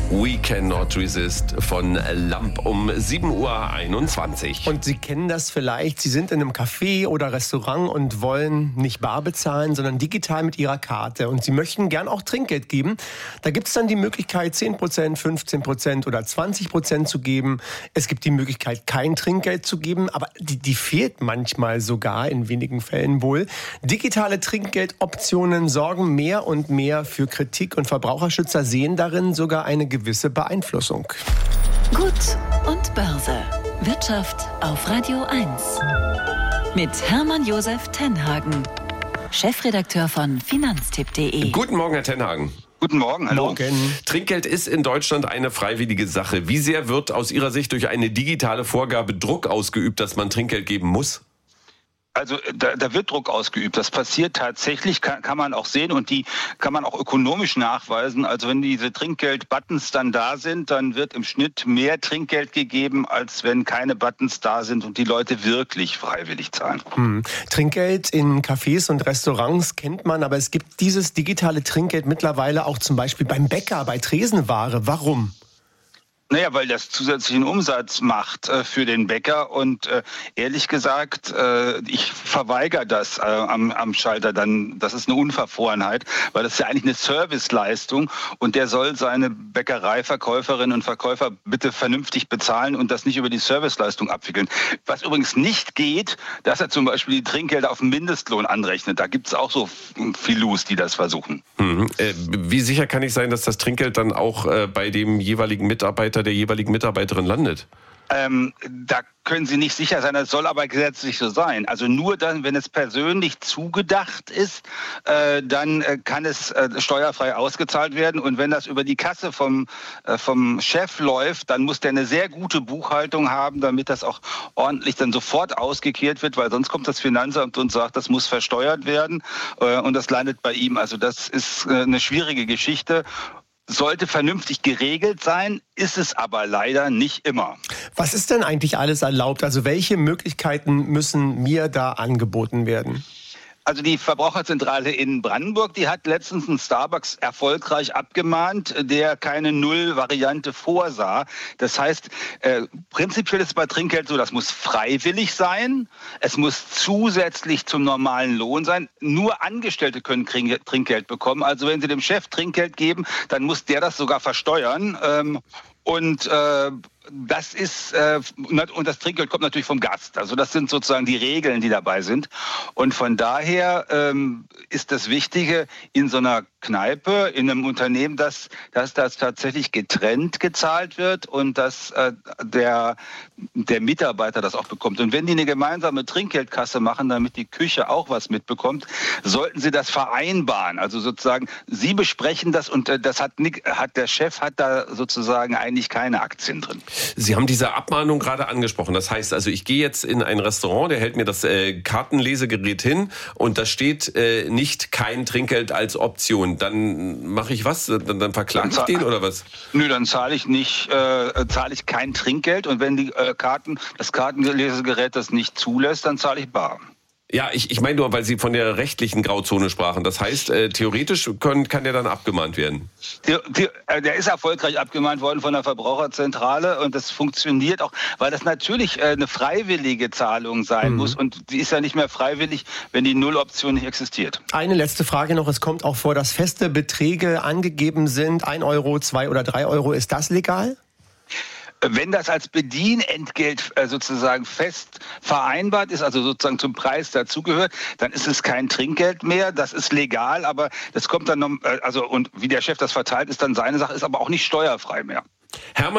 We Cannot Resist von Lamp um 7:21 Uhr. Und Sie kennen das vielleicht, Sie sind in einem Café oder Restaurant und wollen nicht bar bezahlen, sondern digital mit Ihrer Karte. Und Sie möchten gern auch Trinkgeld geben. Da gibt es dann die Möglichkeit, 10%, 15% oder 20% zu geben. Es gibt die Möglichkeit, kein Trinkgeld zu geben, aber die fehlt manchmal sogar, in wenigen Fällen wohl. Digitale Trinkgeldoptionen sorgen mehr und mehr für Kritik und Verbraucherschützer sehen darin sogar eine gewisse Beeinflussung. Gut und Börse. Wirtschaft auf Radio 1. Mit Hermann Josef Tenhagen, Chefredakteur von Finanztipp.de. Guten Morgen, Herr Tenhagen. Guten Morgen, hallo. Morgen. Trinkgeld ist in Deutschland eine freiwillige Sache. Wie sehr wird aus Ihrer Sicht durch eine digitale Vorgabe Druck ausgeübt, dass man Trinkgeld geben muss? Also da wird Druck ausgeübt. Das passiert tatsächlich, kann man auch sehen und die kann man auch ökonomisch nachweisen. Also wenn diese Trinkgeld-Buttons dann da sind, dann wird im Schnitt mehr Trinkgeld gegeben, als wenn keine Buttons da sind und die Leute wirklich freiwillig zahlen. Trinkgeld in Cafés und Restaurants kennt man, aber es gibt dieses digitale Trinkgeld mittlerweile auch zum Beispiel beim Bäcker, bei Tresenware. Warum? Naja, weil das zusätzlichen Umsatz macht für den Bäcker und ehrlich gesagt, ich verweigere das am Schalter dann. Das ist eine Unverfrorenheit, weil das ist ja eigentlich eine Serviceleistung und der soll seine Bäckereiverkäuferinnen und Verkäufer bitte vernünftig bezahlen und das nicht über die Serviceleistung abwickeln. Was übrigens nicht geht, dass er zum Beispiel die Trinkgelder auf den Mindestlohn anrechnet. Da gibt es auch so Filus, die das versuchen. Wie sicher kann ich sein, dass das Trinkgeld dann auch bei dem jeweiligen Mitarbeiter, der jeweiligen Mitarbeiterin landet? Da können Sie nicht sicher sein, das soll aber gesetzlich so sein. Also nur dann, wenn es persönlich zugedacht ist, dann kann es steuerfrei ausgezahlt werden. Und wenn das über die Kasse vom Chef läuft, dann muss der eine sehr gute Buchhaltung haben, damit das auch ordentlich dann sofort ausgekehrt wird, weil sonst kommt das Finanzamt und sagt, das muss versteuert werden und das landet bei ihm. Also das ist eine schwierige Geschichte. Sollte vernünftig geregelt sein, ist es aber leider nicht immer. Was ist denn eigentlich alles erlaubt? Also welche Möglichkeiten müssen mir da angeboten werden? Also die Verbraucherzentrale in Brandenburg, die hat letztens einen Starbucks erfolgreich abgemahnt, der keine Null-Variante vorsah. Das heißt, prinzipiell ist es bei Trinkgeld so, das muss freiwillig sein, es muss zusätzlich zum normalen Lohn sein. Nur Angestellte können Trinkgeld bekommen. Also wenn Sie dem Chef Trinkgeld geben, dann muss der das sogar versteuern. Das ist und das Trinkgeld kommt natürlich vom Gast. Also das sind sozusagen die Regeln, die dabei sind. Und von daher ist das Wichtige in so einer Kneipe, in einem Unternehmen, dass das tatsächlich getrennt gezahlt wird und dass der Mitarbeiter das auch bekommt. Und wenn die eine gemeinsame Trinkgeldkasse machen, damit die Küche auch was mitbekommt, sollten sie das vereinbaren. Also sozusagen, sie besprechen das und der Chef hat da sozusagen eigentlich keine Aktien drin. Sie haben diese Abmahnung gerade angesprochen. Das heißt also, ich gehe jetzt in ein Restaurant, der hält mir das Kartenlesegerät hin und da steht nicht kein Trinkgeld als Option. Dann mache ich was? Dann verklage ich den oder was? Nö, dann zahle ich kein Trinkgeld und wenn das Kartenlesegerät das nicht zulässt, dann zahle ich bar. Ja, ich meine nur, weil Sie von der rechtlichen Grauzone sprachen. Das heißt, theoretisch kann der dann abgemahnt werden? Der ist erfolgreich abgemahnt worden von der Verbraucherzentrale und das funktioniert auch, weil das natürlich eine freiwillige Zahlung sein muss und die ist ja nicht mehr freiwillig, wenn die Nulloption nicht existiert. Eine letzte Frage noch. Es kommt auch vor, dass feste Beträge angegeben sind. 1 Euro, 2 oder 3 Euro. Ist das legal? Wenn das als Bedienentgelt sozusagen fest vereinbart ist, also sozusagen zum Preis dazugehört, dann ist es kein Trinkgeld mehr. Das ist legal, aber das kommt dann noch, und wie der Chef das verteilt, ist dann seine Sache, ist aber auch nicht steuerfrei mehr. Hermann